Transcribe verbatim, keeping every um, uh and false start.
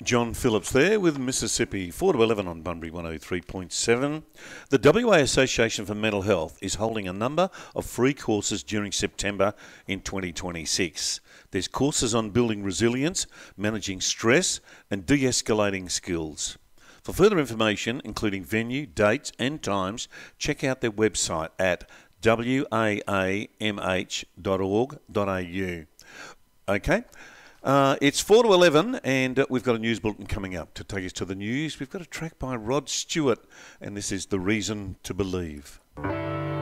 John Phillips there with Mississippi, four to eleven on Bunbury one oh three point seven. The W A Association for Mental Health is holding a number of free courses during September in twenty twenty-six. There's courses on building resilience, managing stress and de-escalating skills. For further information, including venue, dates and times, check out their website at w a a m h dot org dot a u. Okay. Uh, it's four to eleven and uh, we've got a news bulletin coming up. To take us to the news, we've got a track by Rod Stewart and this is The Reason to Believe.